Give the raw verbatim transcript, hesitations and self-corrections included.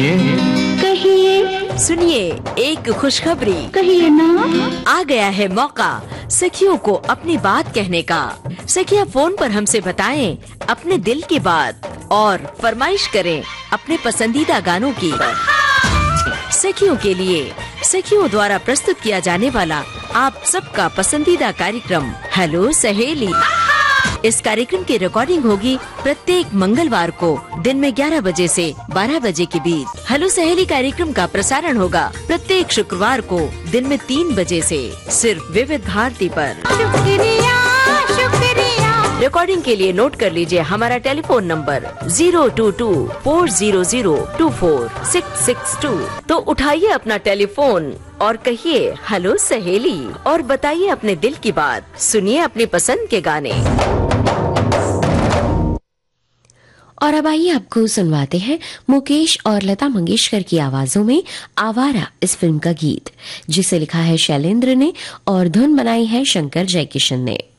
कहिए, सुनिए एक खुशखबरी, कहिए ना। आ गया है मौका सखियों को अपनी बात कहने का। सखियां फोन पर हमसे बताएं अपने दिल की बात और फरमाइश करें अपने पसंदीदा गानों की। सखियों के लिए सखियों द्वारा प्रस्तुत किया जाने वाला आप सबका पसंदीदा कार्यक्रम हेलो सहेली। इस कार्यक्रम की रिकॉर्डिंग होगी प्रत्येक मंगलवार को दिन में ग्यारह बजे से बारह बजे के बीच। हेलो सहेली कार्यक्रम का प्रसारण होगा प्रत्येक शुक्रवार को दिन में तीन बजे से सिर्फ विविध भारती पर। शुक्रिया शुक्रिया। रिकॉर्डिंग के लिए नोट कर लीजिए हमारा telephone number zero to to four zero zero to four six six to. तो उठाइए अपना टेलीफोन और कहिए हेलो सहेली और बताइए अपने दिल की बात। सुनिए अपनी पसंद के गाने। और अब आइए आपको सुनवाते हैं मुकेश और लता मंगेशकर की आवाजों में आवारा इस फिल्म का गीत, जिसे लिखा है शैलेंद्र ने और धुन बनाई है शंकर जयकिशन ने।